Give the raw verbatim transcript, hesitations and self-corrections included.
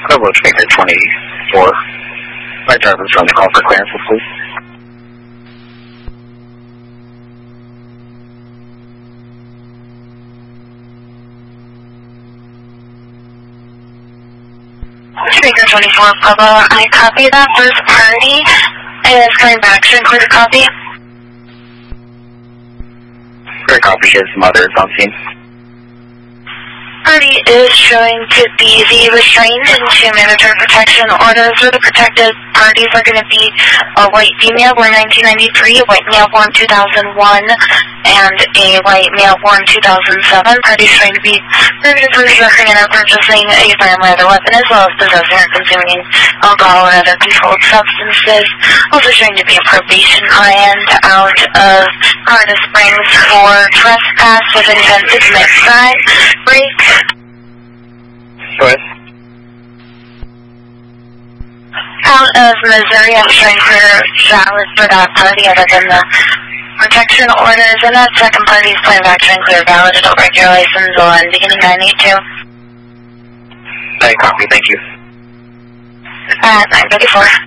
Bravo Trainer twenty-four. My driver's on the call for clearance, please. Speaker twenty-four, Bravo, I copy that first party is coming back. Should include a copy? Great copy, his mother is on scene. Party is showing to be the restrained into mandatory protection orders, where the protected parties are going to be a white female born nineteen ninety-three, a white male born two thousand one, and a white male born two thousand seven. Parties showing to be prohibited from possessing and or purchasing a firearm or other weapon, as well as possessing or consuming alcohol or other controlled substances. Also showing to be a probation client out of Colorado Springs for trespass with intent to commit crime, rape. Go ahead. Out of Missouri, I'm showing for valid for that party other than the protection orders, and that second party is playing back to include valid adult regular license on beginning nine eighty-two. I copy, thank you. At nine fifty-four.